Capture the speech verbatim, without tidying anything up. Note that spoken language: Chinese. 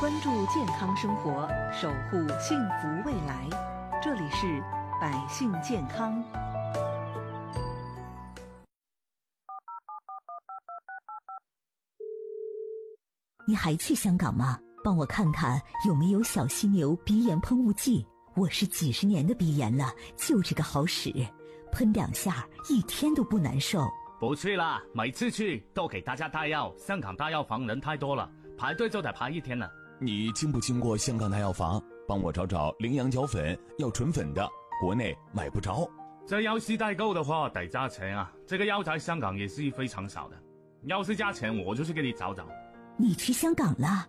关注健康生活，守护幸福未来。这里是百姓健康。 你还去香港吗？帮我看看有没有小犀牛鼻炎喷雾剂。我是几十年的鼻炎了，就这个好使，喷两下一天都不难受。 不去啦，每次去都给大家带药，香港大药房人太多了，排队就得排一天了。 你经不经过香港大药房？帮我找找羚羊角粉，要纯粉的，国内买不着。 这要是代购的话得加钱啊，这个药在香港也是非常少的，要是加钱我就去给你找找。 你去香港了？